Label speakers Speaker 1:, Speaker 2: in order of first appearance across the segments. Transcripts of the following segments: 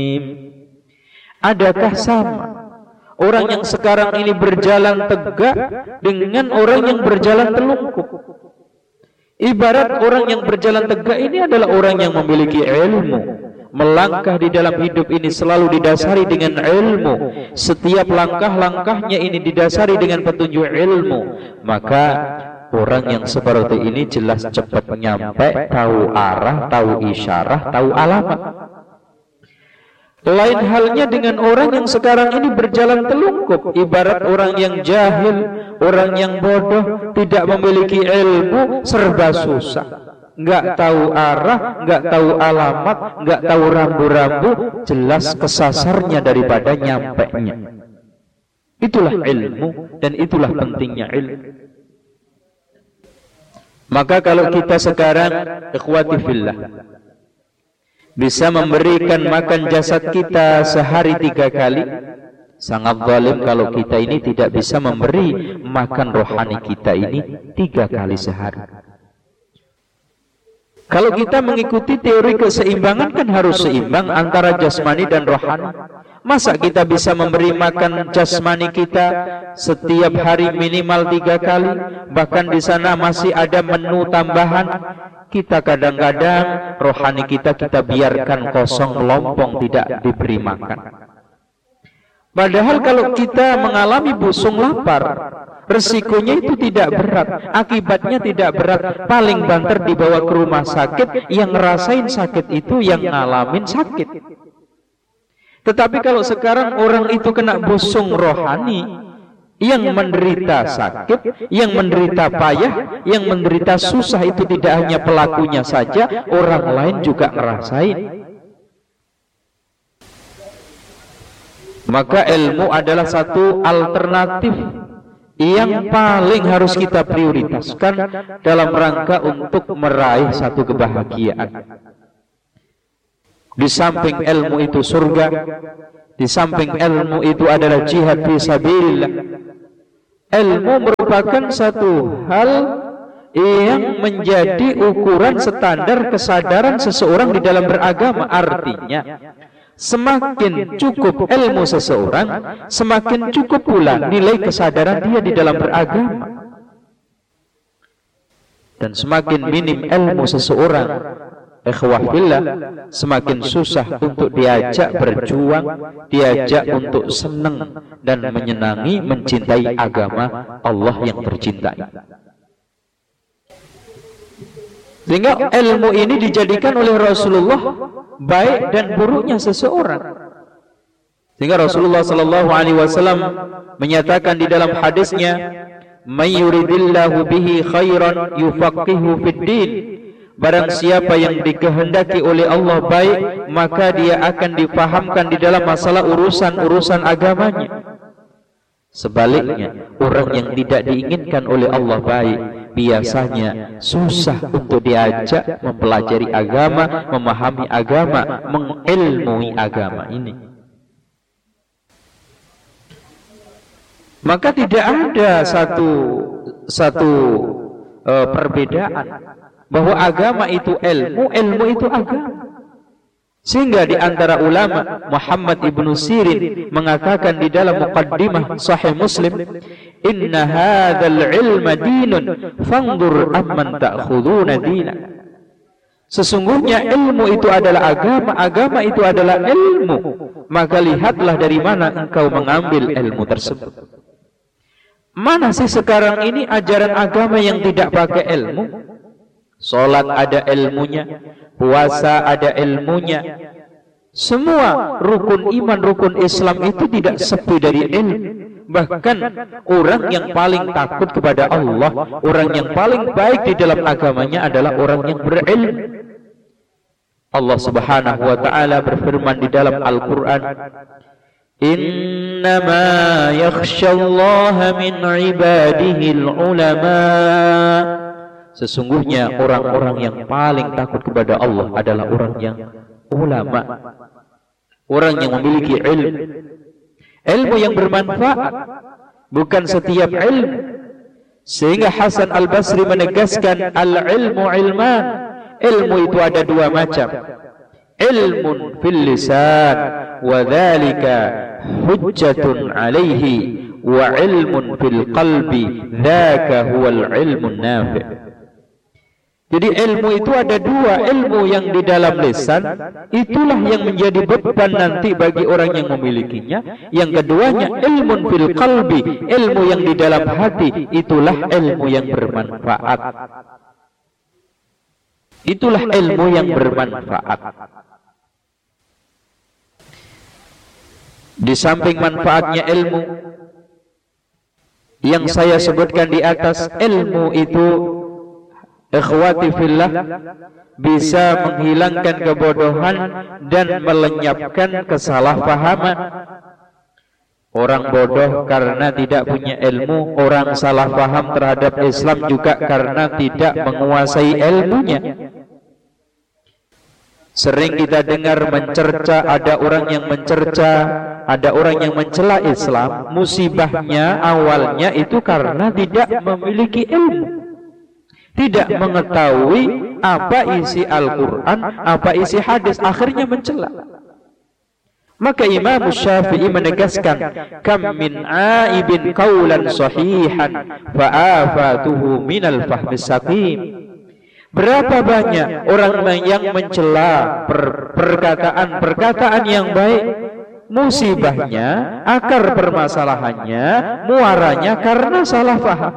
Speaker 1: Adakah sama orang yang sekarang ini berjalan tegak dengan orang yang berjalan telungkup? Ibarat orang yang berjalan tegak ini adalah orang yang memiliki ilmu. Melangkah di dalam hidup ini selalu didasari dengan ilmu. Setiap langkah-langkahnya ini didasari dengan petunjuk ilmu. Maka orang yang seperti ini jelas cepat nyampe, tahu arah, tahu isyarah, tahu alamat. Lain halnya dengan orang yang sekarang ini berjalan telungkup. Ibarat orang yang jahil, orang yang bodoh, tidak memiliki ilmu, serba susah. Enggak tahu arah, enggak tahu alamat, enggak tahu rambu-rambu, jelas kesasarnya daripada nyampenya. Itulah ilmu dan itulah pentingnya ilmu. Maka kalau kita sekarang ikhwati fillah bisa memberikan makan jasad kita sehari 3 kali, sangat zalim kalau kita ini tidak bisa memberi makan rohani kita ini 3 kali sehari. Kalau kita mengikuti teori keseimbangan kan harus seimbang antara jasmani dan rohani. Masa kita bisa memberi makan jasmani kita setiap hari minimal 3 kali, bahkan di sana masih ada menu tambahan. Kita kadang-kadang rohani kita biarkan kosong melompong, tidak diberi makan. Padahal kalau kita mengalami busung lapar, resikonya itu tidak berat, akibatnya tidak berat. Paling banter dibawa ke rumah sakit, yang ngerasain sakit itu yang ngalamin sakit. Tetapi kalau sekarang orang itu kena busung rohani, yang menderita sakit, yang menderita payah, yang menderita susah itu tidak hanya pelakunya saja, orang lain juga ngerasain. Maka ilmu adalah satu alternatif yang paling harus kita prioritaskan dalam rangka untuk meraih satu kebahagiaan. Di samping ilmu itu surga, di samping ilmu itu adalah jihad fi sabilillah. Ilmu merupakan satu hal yang menjadi ukuran standar kesadaran seseorang di dalam beragama. Artinya semakin cukup ilmu seseorang, semakin cukup pula nilai kesadaran dia di dalam beragama. Dan semakin minim ilmu seseorang, ikhwah billah, semakin susah untuk diajak berjuang, diajak untuk senang dan menyenangi, mencintai agama Allah yang tercintai. Sehingga ilmu ini dijadikan oleh Rasulullah baik dan buruknya seseorang. Sehingga Rasulullah sallallahu alaihi wasallam menyatakan di dalam hadisnya, "May yuridillahu bihi khairan yufaqihu fid din." Barang siapa yang dikehendaki oleh Allah baik, maka dia akan difahamkan di dalam masalah urusan-urusan agamanya. Sebaliknya, orang yang tidak diinginkan oleh Allah baik, biasanya susah untuk diajak mempelajari agama, memahami agama, mengilmui agama ini. Maka tidak ada satu perbedaan bahwa agama itu ilmu, ilmu itu agama. Sehingga di antara ulama Muhammad ibnu Sirin mengatakan di dalam muqaddimah Sahih Muslim, "Inna hadzal ilma dinun, fanzur amman ta'khuduna dina." Sesungguhnya ilmu itu adalah agama, agama itu adalah ilmu. Maka lihatlah dari mana engkau mengambil ilmu tersebut. Mana sih sekarang ini ajaran agama yang tidak pakai ilmu? Salat ada ilmunya, puasa ada ilmunya. Semua rukun iman, rukun Islam itu tidak sepi dari ilmu. Bahkan orang yang paling takut kepada Allah, orang yang paling baik di dalam agamanya adalah orang yang berilmu. Allah Subhanahu wa taala berfirman di dalam Al-Qur'an, "Innama yakhsyallaha min ibadihil ulama." Sesungguhnya orang-orang yang paling takut kepada Allah adalah orang yang ulama, orang yang memiliki ilmu, ilmu yang bermanfaat, bukan setiap ilmu. Sehingga Hasan Al-Basri menegaskan, al-ilmu ilman, ilmu itu ada 2 macam. ilmun fil lisan wa dzalika hujjatun alaihi wa ilmun fil qalbi dzaka huwal ilmun nafi'. Jadi ilmu itu ada dua, ilmu yang di dalam lisan itulah yang menjadi beban nanti bagi orang yang memilikinya. Yang keduanya ilmun fil qalbi, ilmu yang di dalam hati, itulah ilmu yang bermanfaat. Itulah ilmu yang bermanfaat. Di samping manfaatnya ilmu yang saya sebutkan di atas, ilmu itu ikhwati fillah bisa menghilangkan kebodohan dan melenyapkan kesalahpahaman. Orang bodoh karena tidak punya ilmu, orang salah paham terhadap Islam juga karena tidak menguasai ilmunya. Sering kita dengar mencerca, ada orang yang mencerca, ada orang yang mencela Islam. Musibahnya awalnya itu karena tidak memiliki ilmu, tidak mengetahui apa isi Al-Quran, apa isi hadis, akhirnya mencela. Maka Imam Syafi'i menegaskan, kam min aibin qawlan sahihan fa'afatuhu minal fahmis saqim. Berapa banyak orang yang mencela perkataan-perkataan yang baik, musibahnya, akar permasalahannya, muaranya karena salah paham.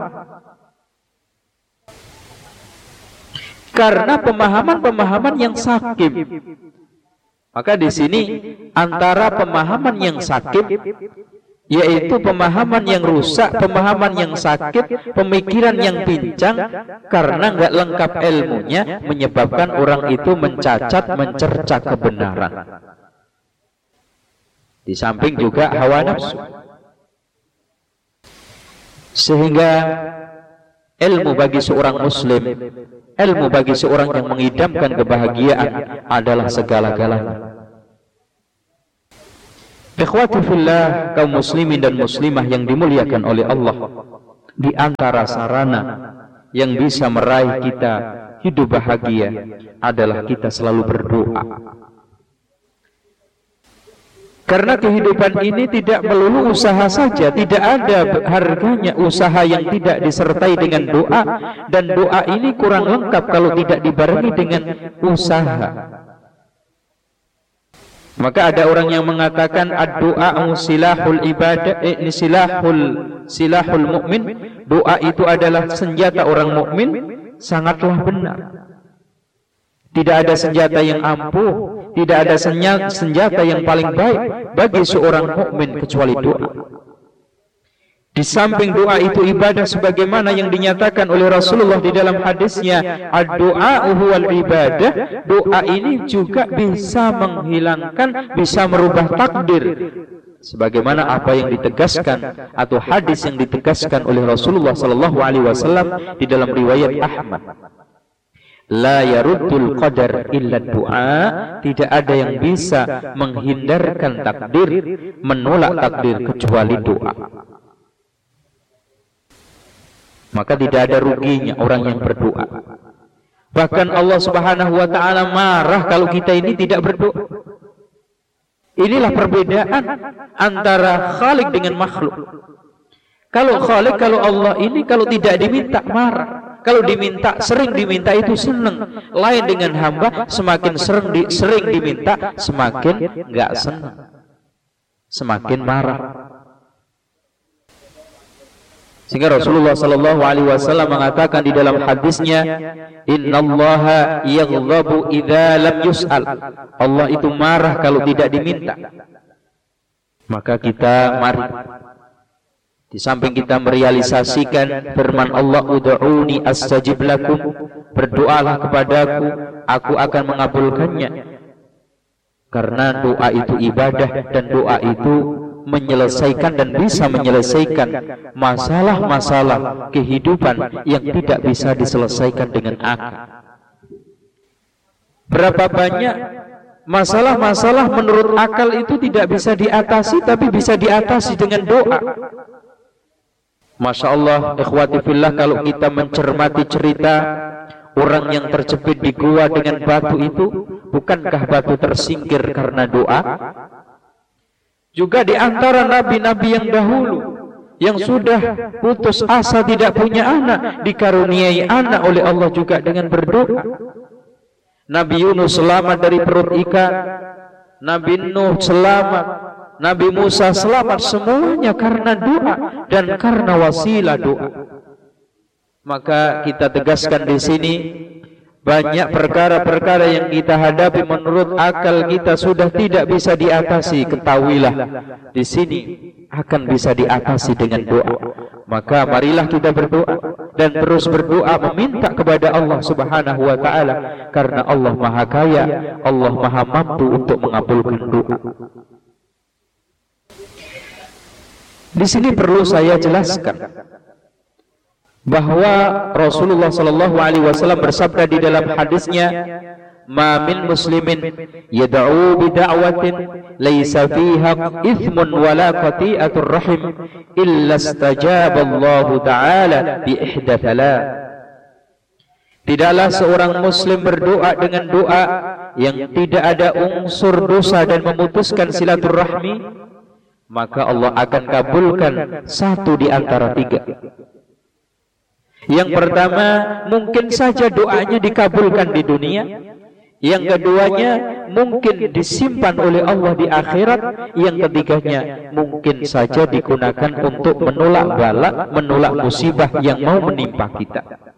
Speaker 1: Karena pemahaman-pemahaman yang sakim. Maka di sini antara pemahaman yang sakim, yaitu pemahaman yang rusak, pemahaman yang sakit, pemikiran yang pincang, karena nggak lengkap ilmunya, menyebabkan orang itu mencacat, mencerca kebenaran. Di samping juga hawa nafsu. Sehingga ilmu bagi seorang muslim, ilmu bagi seorang yang mengidamkan kebahagiaan adalah segala-galanya. Ikhwati fillah, kaum muslimin dan muslimah yang dimuliakan oleh Allah, di antara sarana yang bisa meraih kita hidup bahagia adalah kita selalu berdoa. Karena kehidupan ini tidak melulu usaha saja, tidak ada harganya usaha yang tidak disertai dengan doa, dan doa ini kurang lengkap kalau tidak dibarengi dengan usaha. Maka ada orang yang mengatakan ad-du'a silahul ibadah, silahul mukmin, doa itu adalah senjata orang mukmin. Sangatlah benar. Tidak ada senjata yang ampuh, tidak ada senjata yang paling baik bagi seorang mukmin kecuali doa. Di samping doa itu ibadah sebagaimana yang dinyatakan oleh Rasulullah di dalam hadisnya, ad-du'a huwal ibadah. Doa ini juga bisa menghilangkan, bisa merubah takdir. Sebagaimana apa yang ditegaskan atau hadis yang ditegaskan oleh Rasulullah sallallahu alaihi wasallam di dalam riwayat Ahmad. La yaruddul qadar illa doa. Tidak ada yang bisa menghindarkan takdir, menolak takdir kecuali doa. Maka tidak ada ruginya orang yang berdoa. Bahkan Allah Subhanahu wa ta'ala marah kalau kita ini tidak berdoa. Inilah perbedaan antara Khalik dengan makhluk. Kalau Khalik, kalau Allah ini kalau tidak diminta marah, kalau diminta, sering diminta itu senang. Lain dengan hamba, semakin sering diminta, semakin enggak senang, semakin marah. Sehingga Rasulullah sallallahu alaihi wasallam mengatakan di dalam hadisnya, innallaha yaghdabu idza lam yus'al. Allah itu marah kalau tidak diminta. Maka kita mari, di samping kita merealisasikan firman Allah, ud'uni astajib lakum, berdoalah kepadaku, aku akan mengabulkannya. Karena doa itu ibadah, dan doa itu menyelesaikan dan bisa menyelesaikan masalah-masalah kehidupan yang tidak bisa diselesaikan dengan akal. Berapa banyak masalah-masalah menurut akal itu tidak bisa diatasi, tapi bisa diatasi dengan doa. Masya Allah, ikhwati fillah, kalau kita mencermati cerita orang yang terjepit di gua dengan batu itu, Bukankah batu tersingkir karena doa? Juga di antara nabi-nabi yang dahulu, yang sudah putus asa tidak punya anak, dikaruniai anak oleh Allah juga dengan berdoa. Nabi Yunus selamat dari perut ikan, Nabi Nuh selamat, Nabi Musa selamat, semuanya karena doa dan karena wasilah doa. Maka kita tegaskan di sini, banyak perkara-perkara yang kita hadapi menurut akal kita sudah tidak bisa diatasi. Ketahuilah di sini akan bisa diatasi dengan doa. Maka marilah kita berdoa dan terus berdoa meminta kepada Allah Subhanahu wa taala, karena Allah Maha Kaya, Allah Maha mampu untuk mengabulkan doa. Di sini perlu saya jelaskan bahwa Rasulullah sallallahu alaihi wasallam bersabda di dalam hadisnya, "Ma min muslimin yad'u bi da'watin laysa fiha ithmun wala qati'atur rahim illa istajaba Allah taala bi ihda thalath." Tidaklah seorang muslim berdoa dengan doa yang tidak ada unsur dosa dan memutuskan silaturahmi, maka Allah akan kabulkan satu di antara tiga. Yang pertama, mungkin saja doanya dikabulkan di dunia. Yang keduanya, mungkin disimpan oleh Allah di akhirat. Yang ketiganya, mungkin saja digunakan untuk menolak bala, menolak musibah yang mau menimpa kita.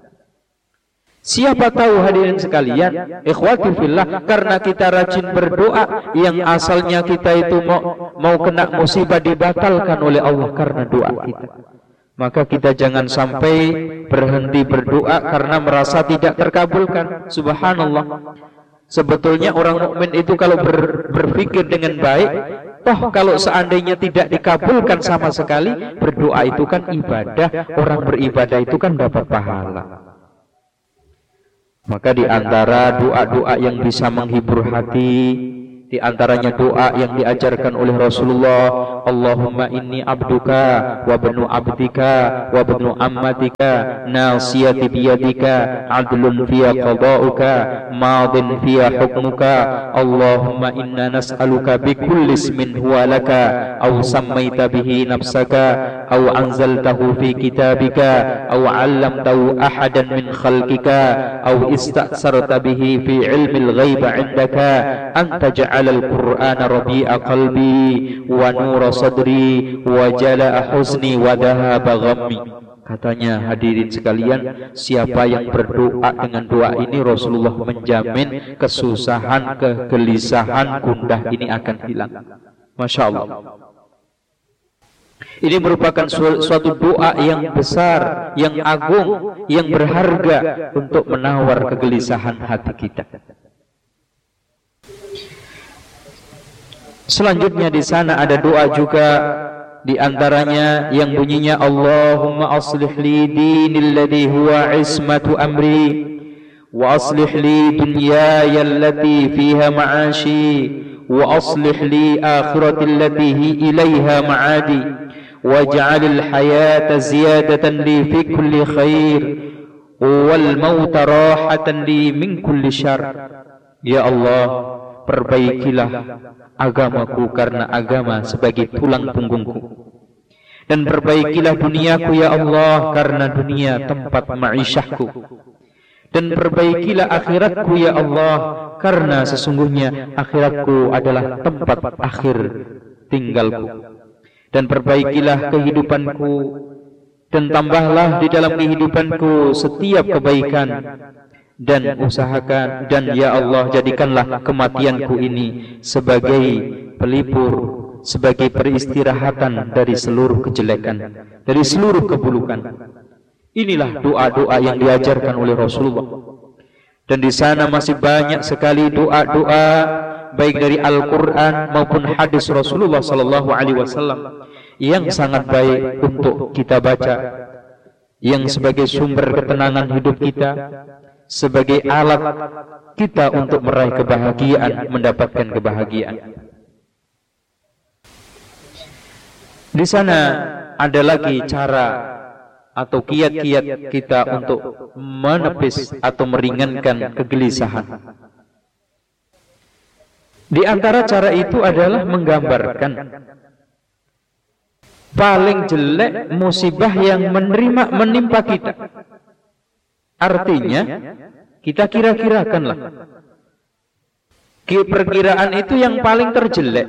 Speaker 1: Siapa tahu hadirin sekalian, ikhwati fillah, karena kita rajin berdoa, yang asalnya kita itu mau kena musibah dibatalkan oleh Allah karena doa kita. Maka kita jangan sampai berhenti berdoa karena merasa tidak terkabulkan. Subhanallah. Sebetulnya orang mukmin itu kalau berpikir dengan baik, toh kalau seandainya tidak dikabulkan sama sekali, berdoa itu kan ibadah. Orang beribadah itu kan dapat pahala. Maka di antara doa-doa yang bisa menghibur hati, di antaranya doa yang diajarkan oleh Rasulullah, Allahumma inni abduka wa bnu abdika wa bnu ammatika nasiyati biyadika adlun fiya qada'uka madin fiya hukmuka Allahumma inna nas'aluka bikulli ismin huwa laka aw sammaita bihi nafsaka aw anzaltahu fi kitabika aw 'allamtahu ahadan min khalqika aw ista'sarta bihi fi ilmil ghaib 'indaka anta ja'ala al-Qur'ana rabi'a qalbi wa nura sadri wa jala'a huzni wa dhahaba ghammi. Katanya hadirin sekalian, siapa yang berdoa dengan doa ini, Rasulullah menjamin kesusahan, kegelisahan, gundah ini akan hilang. Masya Allah. Ini merupakan suatu doa yang besar, yang agung, yang berharga untuk menawar kegelisahan hati kita. Selanjutnya di sana ada doa juga, di antaranya yang bunyinya Allahumma aslih li dinil ladzi huwa ismatu amri wa aslih li dunyaya allati fiha ma'ashi wa aslih li akhirati allati ilaiha ma'adi waj'alil hayata ziyadatan li fi kulli khair wal mauta rahatan li min kulli syarr. Ya Allah, perbaikilah agamaku karena agama sebagai tulang punggungku, dan perbaikilah duniaku ya Allah karena dunia tempat ma'isyahku, dan perbaikilah akhiratku ya Allah karena sesungguhnya akhiratku adalah tempat akhir tinggalku, dan perbaikilah kehidupanku dan tambahlah di dalam kehidupanku setiap kebaikan, dan usahakan, dan ya Allah jadikanlah kematianku ini sebagai pelipur, sebagai peristirahatan dari seluruh kejelekan, dari seluruh keburukan. Inilah doa-doa yang diajarkan oleh Rasulullah. Dan di sana masih banyak sekali doa-doa baik dari Al-Quran maupun hadis Rasulullah sallallahu alaihi wasallam yang sangat baik untuk kita baca, yang sebagai sumber ketenangan hidup kita, sebagai alat kita untuk meraih kebahagiaan, mendapatkan kebahagiaan. Di sana ada lagi cara atau kiat-kiat kita untuk menepis atau meringankan kegelisahan. Di antara cara itu adalah menggambarkan paling jelek musibah yang menimpa kita. Artinya, kita kira-kirakanlah. Perkiraan itu yang paling terjelek.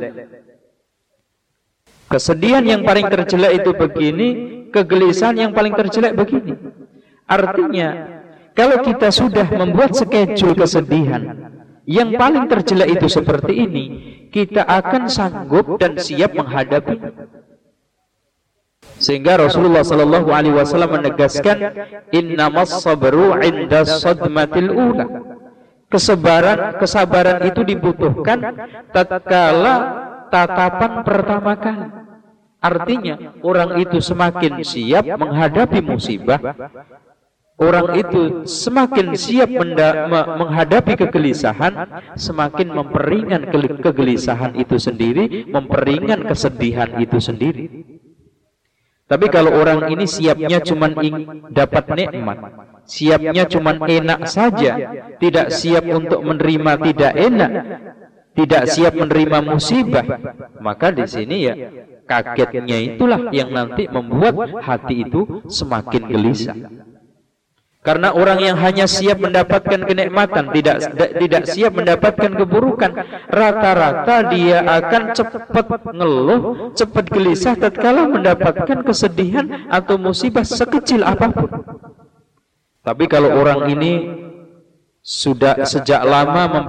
Speaker 1: Kesedihan yang paling terjelek itu begini, kegelisahan yang paling terjelek begini. Artinya, kalau kita sudah membuat schedule kesedihan yang paling terjelek itu seperti ini, kita akan sanggup dan siap menghadapi. Sehingga Rasulullah sallallahu alaihi wasallam menegaskan, innamas sabru 'inda sadmatil ula. Kesabaran itu dibutuhkan tatkala tatapan pertama kali. Artinya, orang itu semakin siap menghadapi musibah, orang itu semakin siap menghadapi kegelisahan, semakin memperingan kegelisahan itu sendiri, memperingan kesedihan itu sendiri. Tapi kalau orang ini siapnya cuma dapat nikmat, siapnya cuma enak saja, tidak siap untuk menerima tidak enak, tidak siap menerima musibah, maka di sini ya kagetnya itulah yang nanti membuat hati itu semakin gelisah. Karena orang yang hanya siap mendapatkan kenikmatan, tidak siap mendapatkan keburukan, rata-rata dia akan cepat ngeluh, cepat gelisah tatkala mendapatkan kesedihan atau musibah sekecil apapun. Tapi kalau orang ini sudah sejak lama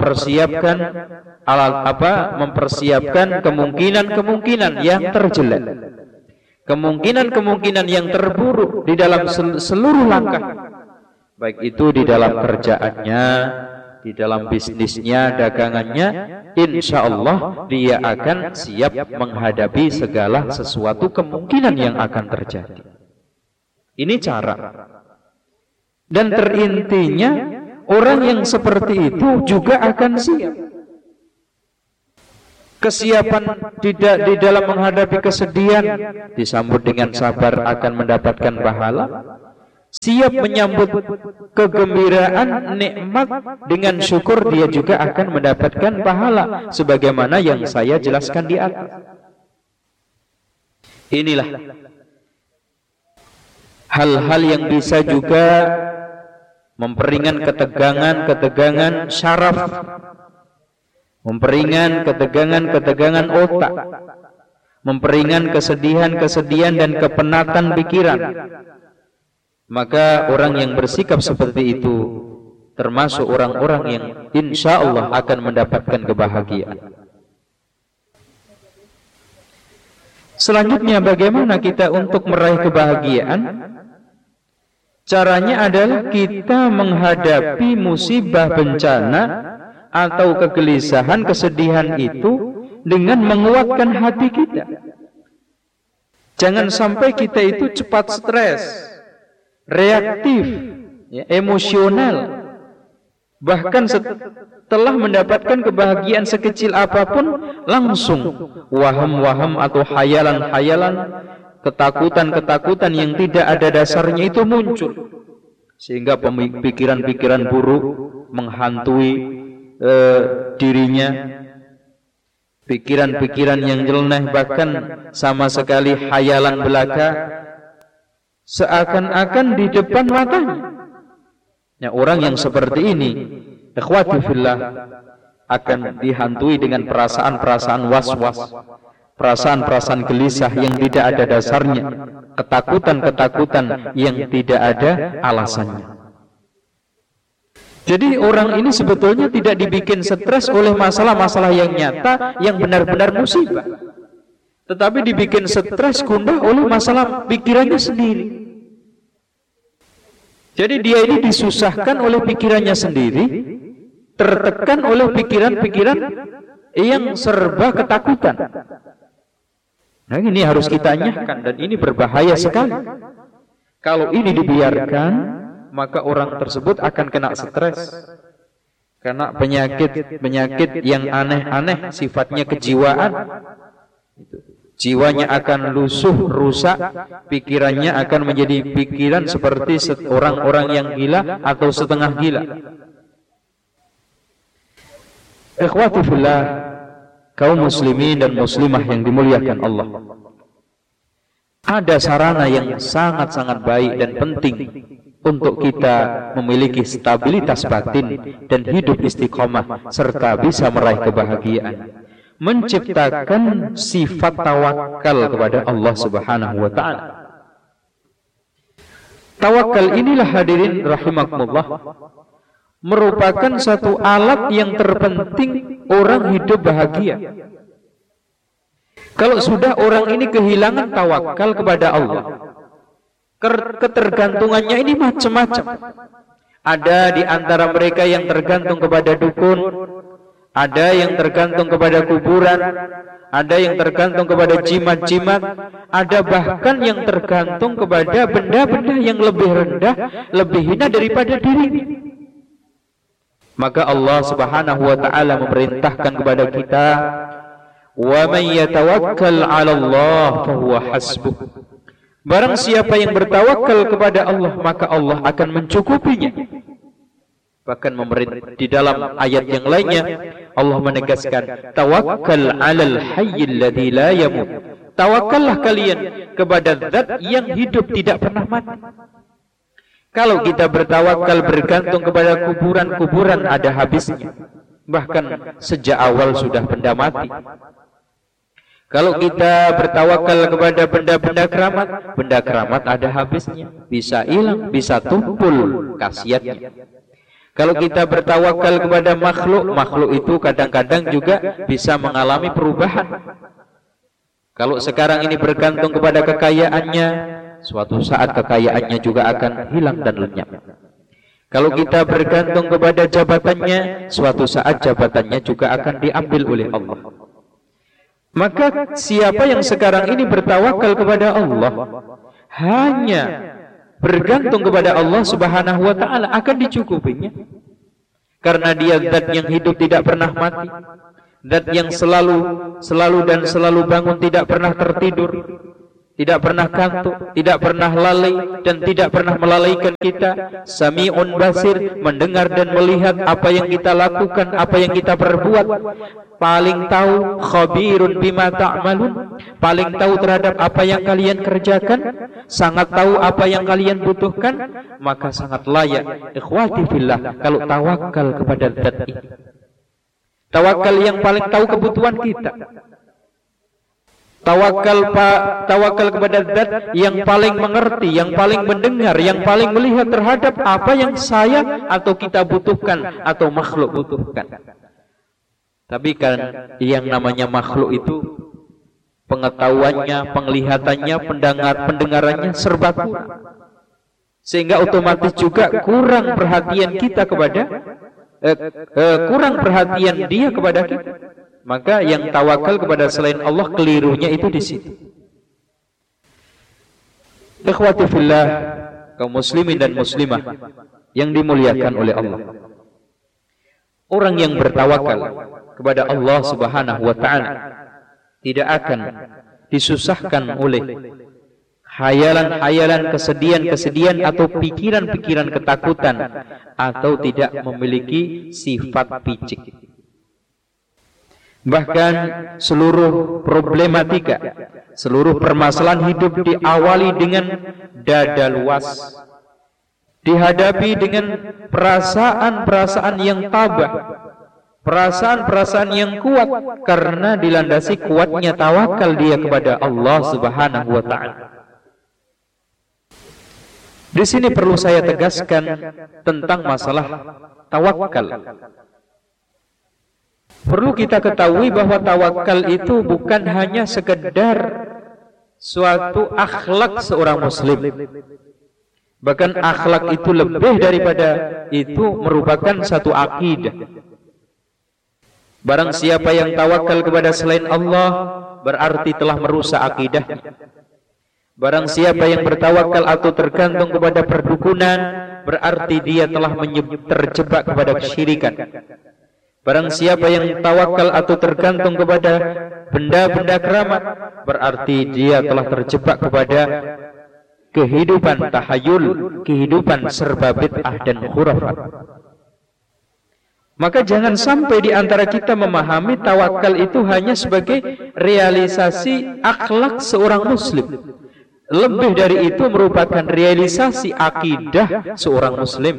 Speaker 1: mempersiapkan kemungkinan-kemungkinan yang terjelek, kemungkinan-kemungkinan yang terburuk di dalam seluruh langkah, baik itu di dalam kerjaannya, di dalam bisnisnya, dagangannya, insya Allah dia akan siap menghadapi segala sesuatu kemungkinan yang akan terjadi. Ini cara. Dan terintinya, orang yang seperti itu juga akan siap. Kesiapan di dalam menghadapi kesedihan disambut dengan sabar akan mendapatkan pahala. Siap menyambut kegembiraan nikmat dengan syukur, dia juga akan mendapatkan pahala sebagaimana yang saya jelaskan di atas. Inilah hal-hal yang bisa juga memperingan ketegangan syaraf, memperingan ketegangan otak, memperingan kesedihan dan kepenatan pikiran. Maka orang yang bersikap seperti itu termasuk orang-orang yang insya Allah akan mendapatkan kebahagiaan. Selanjutnya, bagaimana kita untuk meraih kebahagiaan? Caranya adalah kita menghadapi musibah, bencana atau kegelisahan, kesedihan itu dengan menguatkan hati kita. Jangan sampai kita itu cepat stres, reaktif, emosional. Bahkan setelah mendapatkan kebahagiaan sekecil apapun, langsung waham-waham atau hayalan-hayalan, ketakutan-ketakutan yang tidak ada dasarnya itu muncul, sehingga pikiran-pikiran buruk menghantui dirinya, pikiran-pikiran yang nyeleneh, bahkan sama sekali hayalan belaka, seakan-akan di depan matanya. Ya, orang yang seperti ini, ikhwati fillah, akan dihantui dengan perasaan-perasaan was-was, perasaan-perasaan gelisah yang tidak ada dasarnya, ketakutan-ketakutan yang tidak ada alasannya. Jadi orang ini sebetulnya tidak dibikin stres oleh masalah-masalah yang nyata, yang benar-benar musibah, tetapi dibikin stres, gundah oleh masalah pikirannya sendiri. Jadi dia ini disusahkan oleh pikirannya sendiri, tertekan oleh pikiran-pikiran yang serba ketakutan. Nah, ini harus kita nyahkan, dan ini berbahaya sekali. Kalau ini dibiarkan, maka orang tersebut akan kena stres, kena penyakit yang aneh-aneh, sifatnya kejiwaan. Jiwanya akan lusuh, rusak, pikirannya akan menjadi pikiran seperti orang-orang yang gila atau setengah gila. Ikhwati fillah, Kaum muslimin dan muslimah yang dimuliakan Allah, ada sarana yang sangat-sangat baik dan penting untuk kita memiliki stabilitas batin dan hidup istiqomah serta bisa meraih kebahagiaan. Menciptakan sifat tawakal kepada Allah Subhanahu wa taala. Tawakal inilah hadirin rahimakumullah merupakan satu alat yang terpenting orang hidup bahagia. Kalau sudah orang ini kehilangan tawakal kepada Allah, ketergantungannya ini macam-macam. Ada di antara mereka yang tergantung kepada dukun, ada yang tergantung kepada kuburan, ada yang tergantung kepada jimat-jimat, ada bahkan yang tergantung kepada benda-benda yang lebih rendah, lebih hina daripada dirinya. Maka Allah Subhanahu wa taala memerintahkan kepada kita, "Wa may yatawakkal 'ala Allah fa huwa hasbuh." Barang siapa yang bertawakal kepada Allah, maka Allah akan mencukupinya. Bahkan di dalam ayat yang lainnya Allah menegaskan, "Tawakkal 'alal hayyil ladzi la yamut." Tawakallah kalian kepada zat yang hidup tidak pernah mati. Kalau kita bertawakal bergantung kepada kuburan-kuburan ada habisnya. Bahkan sejak awal sudah benda mati. Kalau kita bertawakal kepada benda-benda keramat, benda keramat ada habisnya. Bisa hilang, bisa tumpul khasiatnya. Kalau kita bertawakal kepada makhluk, makhluk itu kadang-kadang juga bisa mengalami perubahan. Kalau sekarang ini bergantung kepada kekayaannya, suatu saat kekayaannya juga akan hilang dan lenyap. Kalau kita bergantung kepada jabatannya, suatu saat jabatannya juga akan diambil oleh Allah. Maka siapa yang sekarang ini bertawakal kepada Allah, hanya bergantung kepada Allah Subhanahu wa taala, akan dicukupinya. Karena dia zat yang hidup tidak pernah mati, zat yang selalu bangun, tidak pernah tertidur, tidak pernah kantuk, tidak pernah lalai, dan tidak pernah melalaikan kita. Sami'un basir, mendengar dan melihat apa yang kita lakukan, apa yang kita perbuat. Paling tahu, khabirun bima ta'malun, paling tahu terhadap apa yang kalian kerjakan, sangat tahu apa yang kalian butuhkan. Maka sangat layak, ikhwati fillah, kalau tawakal kepada zat ini. Tawakal yang paling tahu kebutuhan kita. Tawakal kepada zat yang paling mengerti, yang paling mendengar, yang paling melihat terhadap apa yang saya atau kita butuhkan atau makhluk butuhkan. Tapi kan yang namanya makhluk itu pengetahuannya, penglihatannya, pendengarannya serba kurang. Sehingga otomatis juga kurang perhatian kita kepada kurang perhatian dia kepada kita. Maka yang tawakal kepada selain Allah, kelirunya itu di situ. Ikhwati fillah, kaum muslimin dan muslimah yang dimuliakan oleh Allah. Orang yang bertawakal kepada Allah Subhanahu wa taala tidak akan disusahkan oleh hayalan-hayalan, kesedihan-kesedihan atau pikiran-pikiran ketakutan, atau tidak memiliki sifat picik. Bahkan seluruh problematika, seluruh permasalahan hidup diawali dengan dada luas, dihadapi dengan perasaan-perasaan yang tabah, perasaan-perasaan yang kuat, karena dilandasi kuatnya tawakal dia kepada Allah Subhanahu wa taala. Di sini perlu saya tegaskan tentang masalah tawakal. Perlu kita ketahui bahwa tawakal itu bukan hanya sekedar suatu akhlak seorang muslim. Bahkan akhlak itu lebih daripada itu, merupakan satu akidah. Barang siapa yang tawakal kepada selain Allah, berarti telah merusak akidahnya. Barang siapa yang bertawakal atau tergantung kepada perdukunan, berarti dia telah terjebak kepada kesyirikan. Barang siapa yang tawakal atau tergantung kepada benda-benda keramat, berarti dia telah terjebak kepada kehidupan tahayul, kehidupan serba bid'ah dan khurafat. Maka jangan sampai di antara kita memahami tawakal itu hanya sebagai realisasi akhlak seorang muslim. Lebih dari itu merupakan realisasi akidah seorang muslim.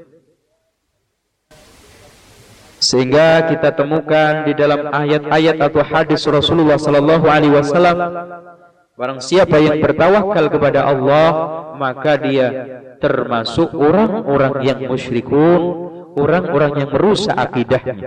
Speaker 1: Sehingga kita temukan di dalam ayat-ayat atau hadis Rasulullah sallallahu alaihi wasallam, barang siapa yang bertawakal kepada Allah, maka dia termasuk orang-orang yang musyrikun, orang-orang yang merusak akidahnya.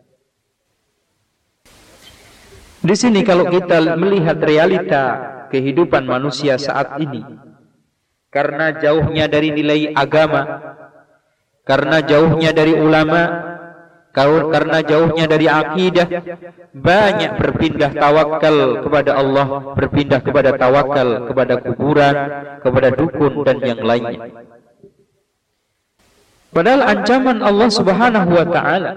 Speaker 1: Di sini kalau kita melihat realita kehidupan manusia saat ini, karena jauhnya dari nilai agama, karena jauhnya dari ulama, karena jauhnya dari akidah, banyak berpindah tawakal kepada Allah, berpindah kepada tawakal kepada kuburan, kepada dukun dan yang lainnya. Padahal ancaman Allah Subhanahu wa taala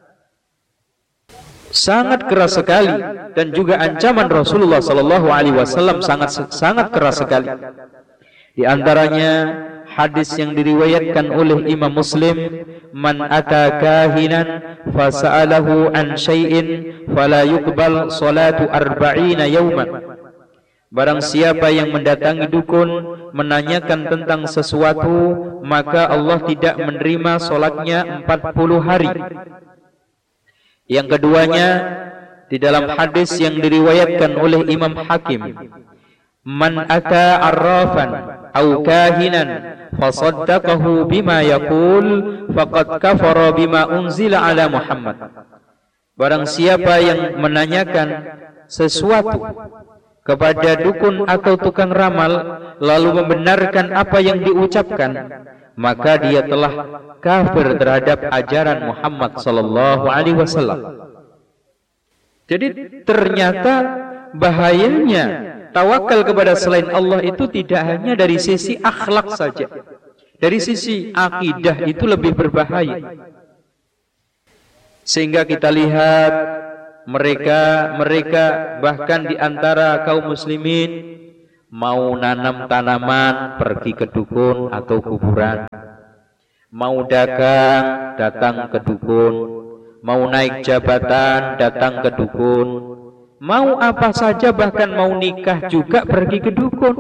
Speaker 1: sangat keras sekali, dan juga ancaman Rasulullah sallallahu alaihi wasallam sangat keras sekali. Di antaranya hadis yang diriwayatkan oleh Imam Muslim, man ata kahinan fasa'alahu an syai'in fala yuqbal salatu arba'ina yawman. Barang siapa yang mendatangi dukun menanyakan tentang sesuatu, maka Allah tidak menerima solatnya 40 hari. Yang keduanya, di dalam hadis yang diriwayatkan oleh Imam Hakim, man ata arrafan au kahinan fasaddaqahu bima yaqul faqad kafara bima unzila ala Muhammad. Barang siapa yang menanyakan sesuatu kepada dukun atau tukang ramal lalu membenarkan apa yang diucapkan, maka dia telah kafir terhadap ajaran Muhammad sallallahu alaihi wasallam. Jadi ternyata bahayanya tawakal kepada selain Allah itu tidak hanya dari sisi akhlak saja. Dari sisi akidah itu lebih berbahaya. Sehingga kita lihat mereka bahkan di antara kaum muslimin mau nanam tanaman pergi ke dukun atau kuburan, mau dagang datang ke dukun, mau naik jabatan datang ke dukun, mau apa saja bahkan mau nikah juga pergi ke dukun.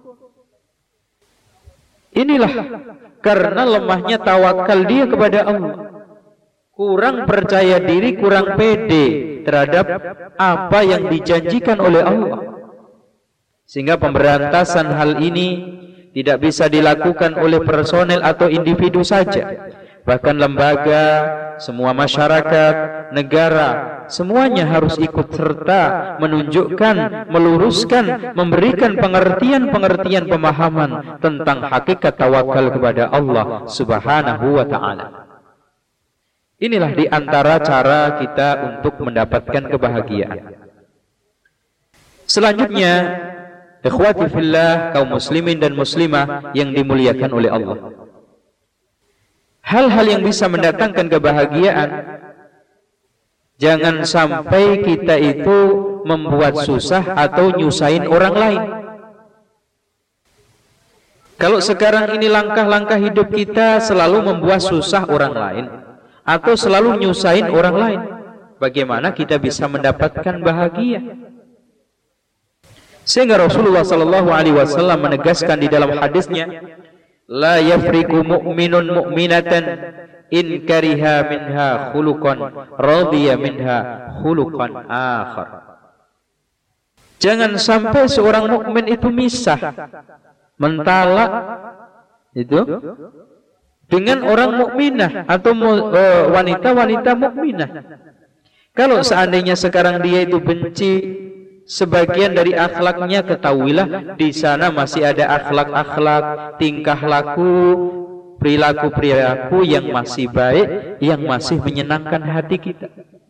Speaker 1: Inilah karena lemahnya tawakal dia kepada Allah, kurang percaya diri, kurang pede terhadap apa yang dijanjikan oleh Allah. Sehingga pemberantasan hal ini tidak bisa dilakukan oleh personel atau individu saja, bahkan lembaga, semua masyarakat, negara, semuanya harus ikut serta menunjukkan, meluruskan, memberikan pengertian pemahaman tentang hakikat tawakal kepada Allah Subhanahu wa ta'ala. Inilah di antara cara kita untuk mendapatkan kebahagiaan. Selanjutnya, ikhwati fillah, kaum muslimin dan muslimah yang dimuliakan oleh Allah, hal-hal yang bisa mendatangkan kebahagiaan, jangan sampai kita itu membuat susah atau nyusahin orang lain. Kalau sekarang ini langkah-langkah hidup kita selalu membuat susah orang lain atau selalu nyusahin orang lain, bagaimana kita bisa mendapatkan bahagia? Sehingga Rasulullah sallallahu alaihi wasallam menegaskan di dalam hadisnya, la yafriqu mu'minun mu'minatan in kariha minha khuluqan radiya minha khuluqan akhar. Jangan sampai seorang mukmin itu misah, mentalak itu dengan orang mukminah atau wanita-wanita mukminah. Kalau seandainya sekarang dia itu benci sebagian dari akhlaknya, ketahuilah di sana masih ada akhlak-akhlak, tingkah laku, perilaku-perilaku yang masih baik, yang masih menyenangkan hati kita.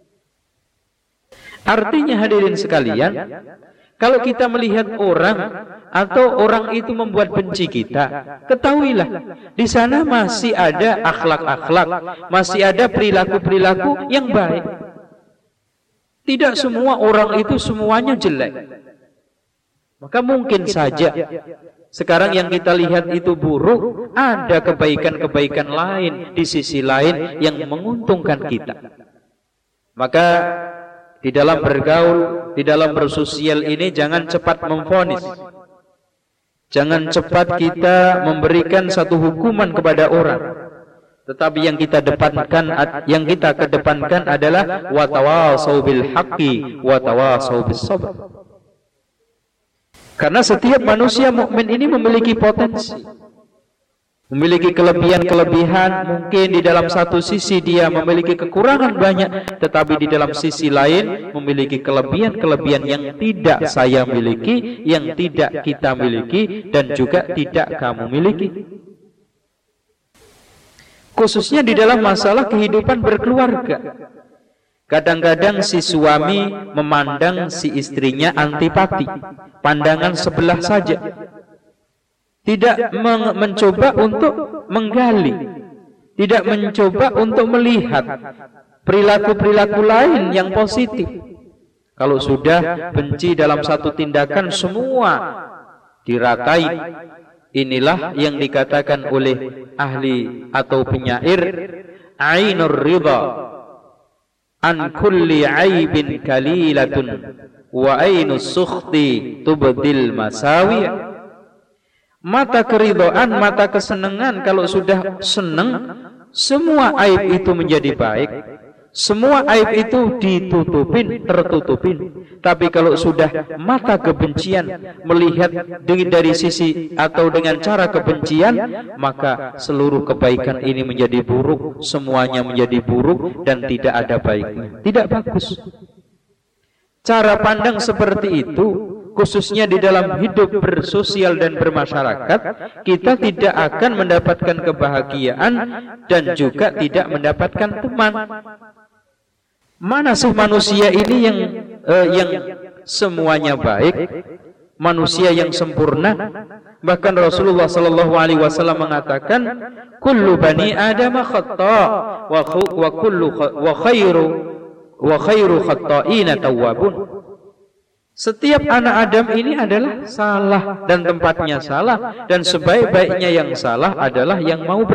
Speaker 1: Artinya hadirin sekalian, kalau kita melihat orang atau orang itu membuat benci kita, ketahuilah di sana masih ada akhlak-akhlak, masih ada perilaku-perilaku yang baik. Tidak semua orang itu semuanya jelek. Maka mungkin saja Sekarang yang kita lihat itu buruk, ada kebaikan-kebaikan lain di sisi lain yang menguntungkan kita. Maka di dalam bergaul, di dalam bersosial ini jangan cepat memvonis. Jangan cepat kita memberikan satu hukuman kepada orang. Tetapi yang kita kedepankan adalah watawasau bil haqqi watawasau bis sabr. Karena setiap manusia mukmin ini memiliki potensi, memiliki kelebihan-kelebihan. Mungkin di dalam satu sisi dia memiliki kekurangan banyak, tetapi di dalam sisi lain memiliki kelebihan-kelebihan yang tidak saya miliki, yang tidak kita miliki, dan juga tidak kamu miliki. Khususnya di dalam masalah kehidupan berkeluarga. Kadang-kadang si suami memandang si istrinya antipati, pandangan sebelah saja. Tidak mencoba untuk menggali, tidak mencoba untuk melihat perilaku-perilaku lain yang positif. Kalau sudah benci dalam satu tindakan, semua dirakai. Inilah yang dikatakan oleh ahli atau penyair, ainur ridha an kulli aibin kalilatun wa ainus sukhti tubdil masawi. Mata keridhaan, mata kesenangan, kalau sudah senang, semua aib itu menjadi baik. Semua aib itu ditutupin, tertutupin. Tapi kalau sudah mata kebencian, melihat dari sisi atau dengan cara kebencian, maka seluruh kebaikan ini menjadi buruk, semuanya menjadi buruk dan tidak ada baiknya. Tidak bagus. Cara pandang seperti itu, khususnya di dalam hidup bersosial dan bermasyarakat, kita tidak akan mendapatkan kebahagiaan dan juga tidak mendapatkan teman. Mana sih manusia ini yang semuanya baik, manusia yang sempurna? Bahkan Rasulullah sallallahu alaihi wasallam mengatakan, kullu bani Adam khata' wa khairu khata'ina tawwabun. Setiap anak Adam ini adalah salah dan tempatnya salah, dan sebaik-baiknya yang salah adalah yang mau